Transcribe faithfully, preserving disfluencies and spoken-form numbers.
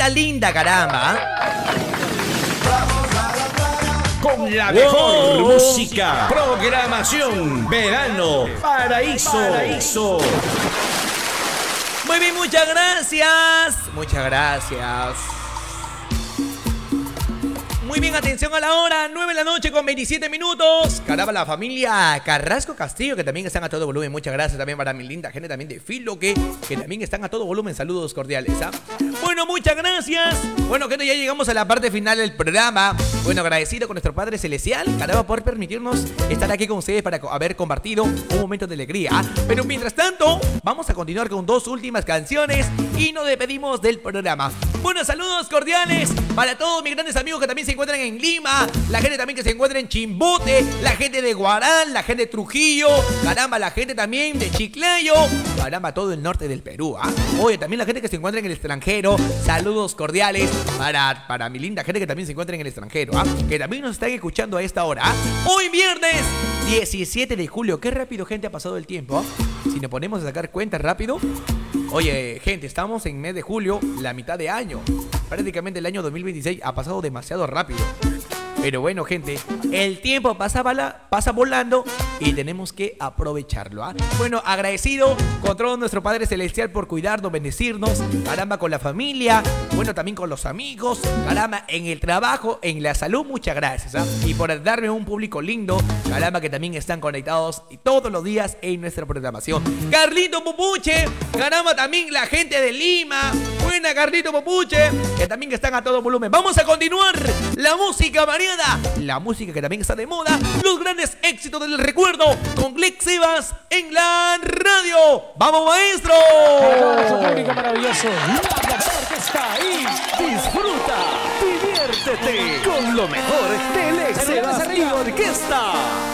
gente linda, caramba. Con la mejor wow. música, programación, verano, paraíso. paraíso. Muy bien, muchas gracias. Muchas gracias. Muy bien, atención a la hora, nueve de la noche con veintisiete minutos. Caramba, la familia Carrasco Castillo, que también están a todo volumen. Muchas gracias también para mi linda gente también de Filo, que, que también están a todo volumen. Saludos cordiales, ¿ah? Bueno, muchas gracias. Bueno, gente, ya llegamos a la parte final del programa. Bueno, agradecido con nuestro Padre Celestial, caramba, por permitirnos estar aquí con ustedes para haber compartido un momento de alegría. Pero mientras tanto, vamos a continuar con dos últimas canciones y nos despedimos del programa. Bueno, saludos cordiales para todos mis grandes amigos que también se encuentran en Lima, la gente también que se encuentra en Chimbote, la gente de Guarán, la gente de Trujillo, caramba, la gente también de Chiclayo, caramba, todo el norte del Perú, ¿ah? Oye, también la gente que se encuentra en el extranjero, saludos cordiales para, para mi linda gente que también se encuentra en el extranjero, ¿ah? Que también nos están escuchando a esta hora, ¿ah? Hoy viernes diecisiete de julio, qué rápido, gente, ha pasado el tiempo, ¿ah? Si nos ponemos a sacar cuentas rápido. Oye, gente, estamos en mes de julio, la mitad de año. Prácticamente el año dos mil veintiséis ha pasado demasiado rápido. Pero bueno, gente, el tiempo pasa, bala, pasa volando y tenemos que aprovecharlo, ¿eh? Bueno, agradecido con todo nuestro Padre Celestial por cuidarnos, bendecirnos, caramba, con la familia, bueno, también con los amigos, caramba, en el trabajo, en la salud, muchas gracias, ¿eh? Y por darme un público lindo, caramba, que también están conectados todos los días en nuestra programación. Carlito Popuche, caramba, también la gente de Lima, buena Carlito Popuche, que también están a todo volumen. Vamos a continuar la música variada, la música que también está de moda, los grandes éxitos del recuerdo con Glex Evas en la radio. ¡Vamos, maestro! Para su público maravilloso, la mejor que está ahí. Disfruta, diviértete con lo mejor del Glex Evas y Orquesta.